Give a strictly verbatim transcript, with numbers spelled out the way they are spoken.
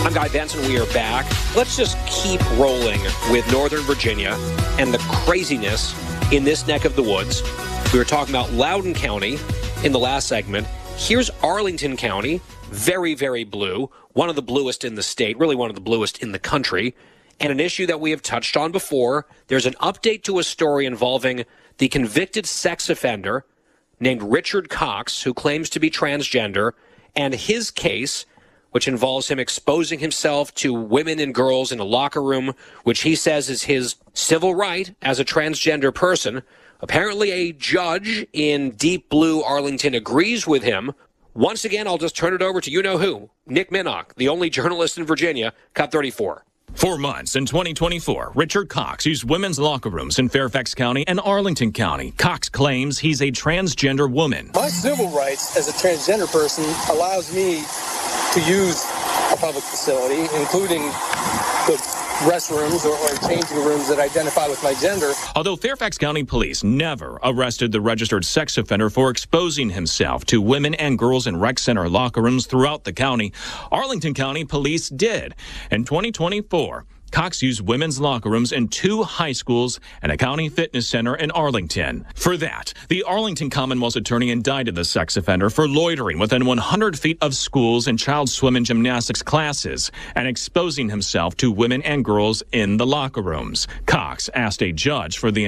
I'm Guy Benson. We are back. Let's just keep rolling with Northern Virginia and the craziness in this neck of the woods. We were talking about Loudoun County in the last segment. Here's Arlington County, very, very blue, one of the bluest in the state, really one of the bluest in the country, and an issue that we have touched on before. There's an update to a story involving the convicted sex offender named Richard Cox, who claims to be transgender, and his case, which involves him exposing himself to women and girls in a locker room, which he says is his civil right as a transgender person. Apparently, a judge in deep blue Arlington agrees with him. Once again, I'll just turn it over to you-know-who, Nick Minnock, the only journalist in Virginia, Cut thirty-four. For months in twenty twenty-four, Richard Cox used women's locker rooms in Fairfax County and Arlington County. Cox claims he's a transgender woman. My civil rights as a transgender person allows me to use a public facility, including the restrooms or, or changing rooms that identify with my gender. Although Fairfax County police never arrested the registered sex offender for exposing himself to women and girls in rec center locker rooms throughout the county, Arlington County police did. In twenty twenty-four, Cox used women's locker rooms in two high schools and a county fitness center in Arlington. For that, the Arlington Commonwealth's attorney indicted the sex offender for loitering within one hundred feet of schools and child swim and gymnastics classes and exposing himself to women and girls in the locker rooms. Cox asked a judge for the